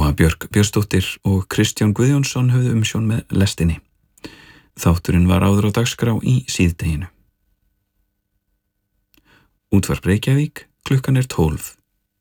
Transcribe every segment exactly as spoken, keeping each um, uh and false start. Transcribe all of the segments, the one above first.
Lóa Björk Björnsdóttir og Kristján Guðjónsson höfðu umsjón með lestinni. Þátturinn var áður á dagskrá í síðdeginu. Útvarp Reykjavík, klukkan er tólf.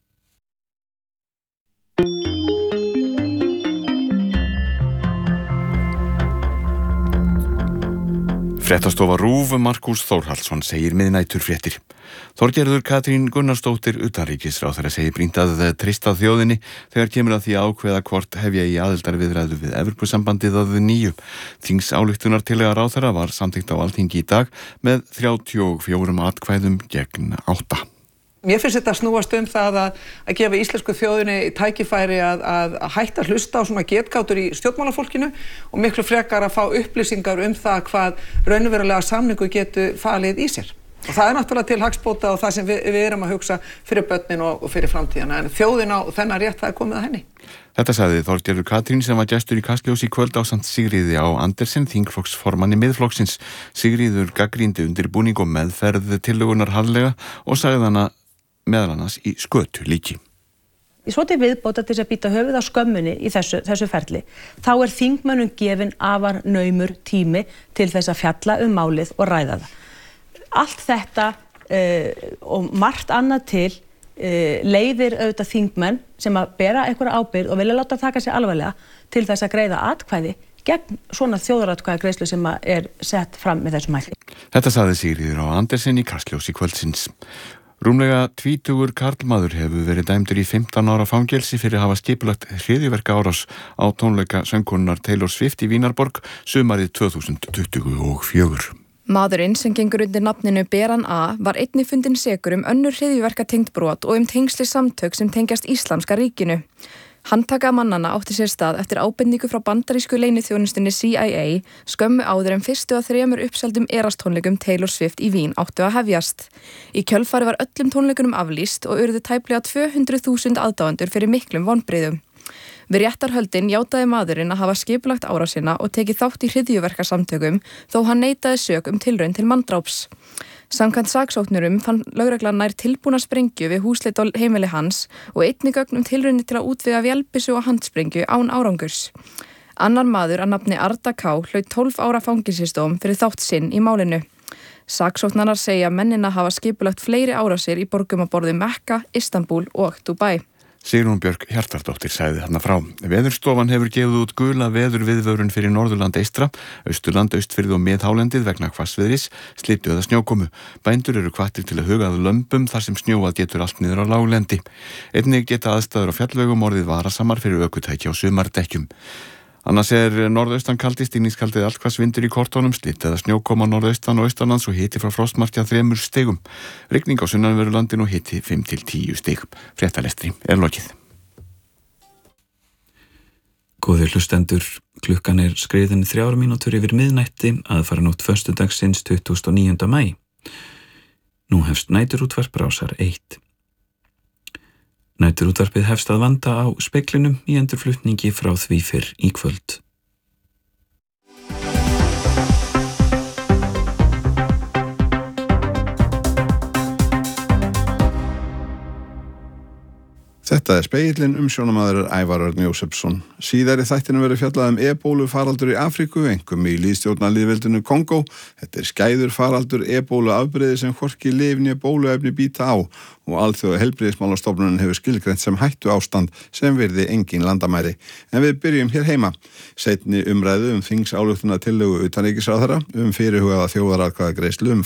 Fréttastofa RÚV Markús Þórhallsson segir miðnæturfréttir. Þorgerður Katrín Gunnarsdóttir utanríkisráðherra segir brýnt að treysta þjóðinni þegar kemur að því að ákveða hvort hefja í aðildarviðræðu við Evrópusambandið að nýju. Þingsályktunartillaga ráðherra var samþykkt á Alþingi í dag með þrjátíu og fjórum atkvæðum gegn átta. Mér finnst þetta snúast um það að, að gefa íslensku þjóðinni tækifæri að, að, að hætta að hlusta á svona getgátur í stjórnmálafólkinu og miklu frekar að fá upplýsingar um það hvað raunverulega samningu getur falið í sér. Og það er náttúrulega til hagsbóta og það sem við, við erum að hugsa fyrir börnin og, og fyrir framtíðana. En þjóðin á þennan rétt, það er komið að henni. Þetta sagði Þorgerður Katrín sem var gestur í Kastljós í kvöld ásamt Sigríði á Andersen, þingflokksformanni Miðflokksins. Sigríður gagnrýndi undirbúning og meðferð tillögunar harðlega og sagði hana meðal annars í skötu líki. Svo til viðbóta til að býta höfuð á skömmunni í þessu, þessu ferli, þá er þingmönnum gefin afar naumur tími til þess að fjalla um málið og ræða það. Allt þetta uh, og margt annað til uh, leiðir auðvitað þingmenn sem að bera einhverja ábyrgð og vilja láta taka sig alvarlega til þess að greiða atkvæði gegn svona þjóðaratkvæðagreiðslu sem er sett fram með þessum hætti. Þetta sagði Sigríður á Andersen í Kastljós í kvöldsins. Rúmlega tvítugur karlmaður hefur verið dæmdur í fimmtán ára fangelsi fyrir að hafa skipulagt hryðjuverka árás á tónleika söngkonunnar Taylor Swift í Vínarborg sumarið tvö þúsund tuttugu og fjögur. Maðurinn sem gengur undir nafninu Beran A var einnig fundinn sekur um önnur hryðjuverka tengd brot og um tengsli samtök sem tengjast Íslamska ríkinu. Handtaka mannanna átti sér stað eftir ábendingu frá bandarísku leyniþjónustunni C I A skömmu áður en fyrstu að þremur uppseldum erastónleikum Taylor Swift í Vín áttu að hefjast. Í kjölfari var öllum tónleikunum aflýst og urðu tæplega tvö hundruð þúsund aðdáendur fyrir miklum vonbrigðum. Við réttarhöldin játaði maðurinn að hafa skipulagt árásina og tekið þátt í hryðjuverkasamtökum þó hann neitaði sök um tilraun til manndráps. Samkvæmt saksóknurum fann lögreglan nær tilbúna sprengju við húsleit á heimili hans og einnig gögn um tilraunir til að útvega vélbyssu og handsprengju án árangurs. Annar maður að nafni Arda K. hlaut tólf ára fangelsisdóm fyrir þátt sinn í málinu. Saksóknarar segja mennina hafa skipulagt fleiri árásir í borgum að borði Mekka, Istanbul og Dubai. Sigrún Björk Hjartardóttir sagði þarna frá. Veðurstofan hefur gefið út gula veðurviðvörun fyrir Norðurland eystra, Austurland, Austfirði og miðhálendið vegna hvassviðris, slyddu eða snjókomu. Bændur eru hvattir til að huga að lömbum þar sem snjóað getur allt niður á láglendi. Einnig geta aðstæður á fjallvegum orðið varasamar fyrir ökutæki á sumardekkjum. Annars er norðaustan kaldi, stigningskaldið allhvassvindur í kortónum, slitt eða snjókoma norðaustan og austanlands og hiti frá frostmarki að þremur stigum. Rigning á sunnanverðu og hiti fimm til tíu stig. Fréttalestri er lokið. Góðir hlustendur, klukkan er skriðin þrjár mínútur yfir miðnætti aðfaranótt föstudagsins tuttugasta og níunda maí. Nú hefst næturútvarp Rásar eitt. Næturútvarpið hefst að vanda á Speglinum í endurflutningi frá því fyrr í kvöld. Þetta er Spegillinn, umsjónamaður Ævar Örn Jósepsson. Síðar í þættinu verður fjallað um ebólu faraldur í Afríku, einkum í lýðstjórnarlýðveldinu Kongó. Þetta er skæður faraldur ebólu afbrigði sem hvorki lyf né bóluefni býta á og alþjóða heilbrigðismálastofnunin hefur skilgreint sem hættu ástand sem virði engin landamæri. En við byrjum hér heima. Seinni umræðu um þingsályktunartillögu utanríkisráðherra um fyrirhugaða þjóðaratkvæðagreiðslu um